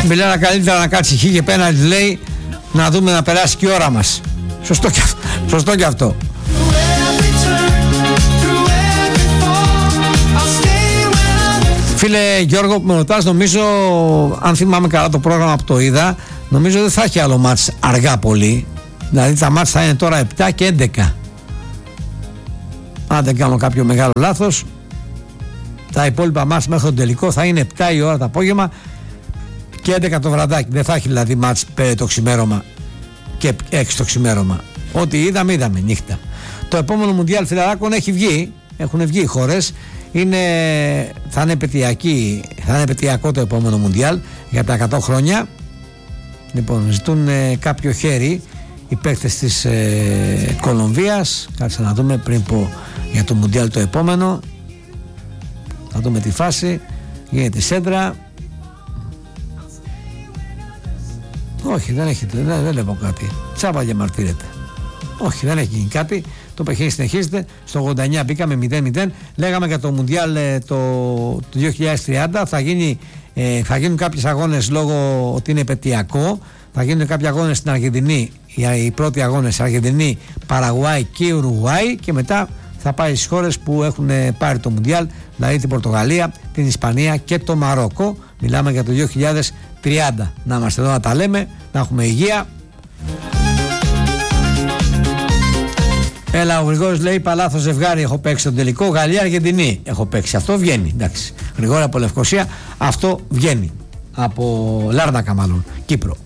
Μιλάρα καλύτερα να κάτσει χ και πέναλτι, λέει, να δούμε να περάσει και η ώρα μας. Σωστό και αυτό. Φίλε Γιώργο, που με ρωτάς, νομίζω, αν θυμάμαι καλά το πρόγραμμα που το είδα, νομίζω δεν θα έχει άλλο μάτς αργά πολύ. Δηλαδή τα μάτς θα είναι τώρα 7 και 11. Αν δεν κάνω κάποιο μεγάλο λάθος, τα υπόλοιπα μάτς μέχρι τον τελικό θα είναι 7 η ώρα το απόγευμα και 11 το βραδάκι. Δεν θα έχει δηλαδή μάτς 5 το ξημέρωμα και 6 το ξημέρωμα. Ό,τι είδαμε νύχτα. Το επόμενο Μουντιάλ φιλαράκων έχει βγει. Έχουν βγει οι χώρες. Θα είναι επαιτειακό το επόμενο Μουντιάλ για τα 100 χρόνια. Λοιπόν, ζητούν κάποιο χέρι οι παίκτες της Κολομβίας. Κάτσε να δούμε πριν πω για το Μουντιάλ το επόμενο. Θα δούμε τη φάση. Γίνεται σέντρα. Όχι, δεν βλέπω κάτι. Τσάπα διαμαρτύρεται. Όχι, δεν έχει γίνει κάτι. Το παιχνίδι συνεχίζεται. Στο 89 μπήκαμε 0-0. Λέγαμε για το Μουντιάλ το 2030 θα γίνουν κάποιες αγώνες λόγω ότι είναι επαιτειακό. Θα γίνουν κάποιοι αγώνες στην Αργεντινή. Οι πρώτοι αγώνες Αργεντινή, Παραγουάη και Ουρουγουάη. Και μετά θα πάει στις χώρες που έχουν πάρει το Μουντιάλ, δηλαδή την Πορτογαλία, την Ισπανία και το Μαρόκο. Μιλάμε για το 2030. Να είμαστε εδώ να τα λέμε, να έχουμε υγεία. Έλα, ο Γρηγόρης λέει, Παλάθος ζευγάρι έχω παίξει στον τελικό, Γαλλία-Αργεντινή έχω παίξει. Αυτό βγαίνει, εντάξει. Γρηγόρη από Λευκοσία, αυτό βγαίνει. Από Λάρνακα μάλλον, Κύπρο.